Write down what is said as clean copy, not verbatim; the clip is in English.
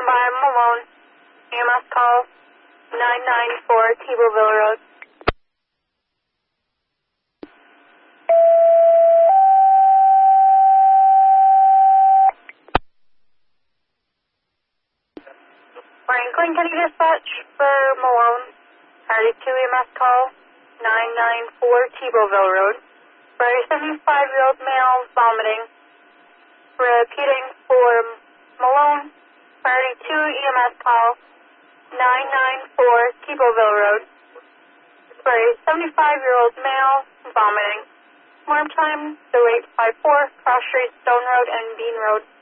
Standby Malone. EMS call 994 Tebouville Road. Franklin County Dispatch for Malone. 32 EMS call 994 Tebouville Road. For a 75-year-old male vomiting. Repeating for Malone. 32 EMS call 994 Tebouville Road. For a 75-year-old male vomiting. Alarm time 0854 Cross Street, Stone Road, and Bean Road.